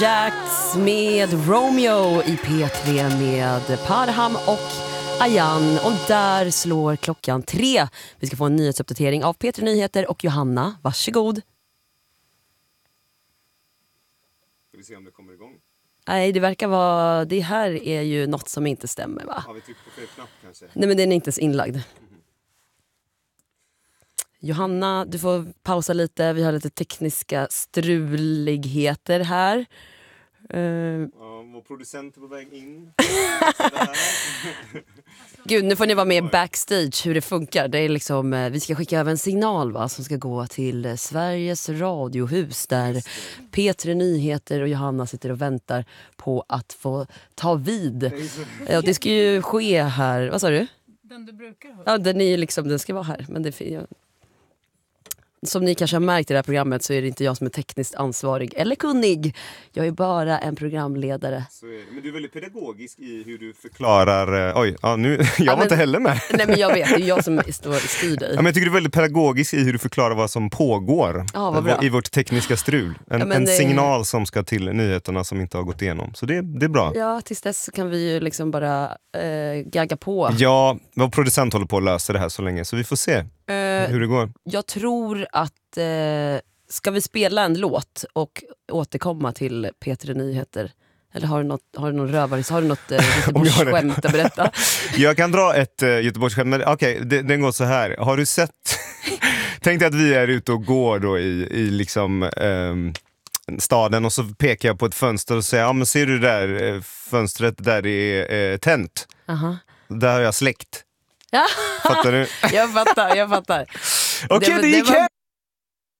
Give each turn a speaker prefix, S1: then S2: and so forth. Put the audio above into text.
S1: Jax med Romeo i P3 med Parham och Ayan. Och där slår klockan 3. Vi ska få en nyhetsuppdatering av P3 Nyheter och Johanna. Varsågod.
S2: Ska vi se om det kommer igång?
S1: Nej, det verkar vara... Det här är ju något som inte stämmer, va?
S2: Har vi tryckt på fel knapp kanske?
S1: Nej, men den är inte ens inlagd. Johanna, du får pausa lite. Vi har lite tekniska struligheter här.
S2: Ja, vår producent är på väg in.
S1: Gud, nu får ni vara med backstage hur det funkar. Det är liksom, vi ska skicka över en signal, va, som ska gå till Sveriges radiohus där P3 Nyheter och Johanna sitter och väntar på att få ta vid. Ja, det ska ju ske här. Vad sa du?
S3: Den du brukar ha.
S1: Ja, den ska vara här. Men som ni kanske har märkt i det här programmet så är det inte jag som är tekniskt ansvarig eller kunnig. Jag är bara en programledare.
S2: Så är det. Men du är väldigt pedagogisk i hur du förklarar... jag var inte heller med.
S1: Nej, men jag vet, det är jag som styr dig.
S2: Ja, men jag tycker du är väldigt pedagogisk i hur du förklarar vad som pågår
S1: vad
S2: i vårt tekniska strul. En signal som ska till nyheterna som inte har gått igenom. Så det är bra.
S1: Ja, tills dess kan vi ju liksom bara gagga på.
S2: Ja, vår producent håller på att lösa det här så länge. Så vi får se hur det går.
S1: Jag tror att ska vi spela en låt och återkomma till P3 Nyheter? Eller har du någon rövare? Har du något Göteborgsskämt att berätta?
S2: Jag kan dra ett Göteborgsskämt, men okej, den går så här. Har du sett... Tänk dig att vi är ute och går då i liksom staden och så pekar jag på ett fönster och säger, ja men ser du där fönstret där det är tänt? Där har jag släckt.
S1: Ja.
S2: Fattar du?
S1: Jag fattar.
S2: Okej, det gick hem!